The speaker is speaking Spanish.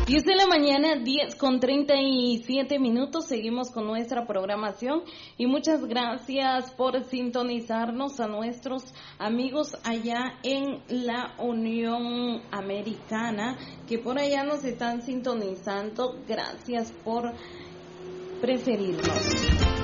10 de la mañana, 10:37. Seguimos con nuestra programación y muchas gracias por sintonizarnos a nuestros amigos allá en la Unión Americana, que por allá nos están sintonizando. Gracias por preferirnos.